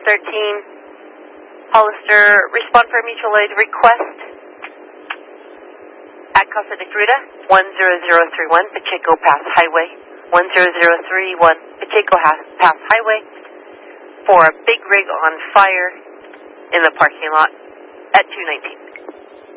Hollister, respond for mutual aid request at Casa de Fruta, 10031 Pacheco Pass Highway, 10031 Pacheco Pass Highway, for a big rig on fire in the parking lot at 219.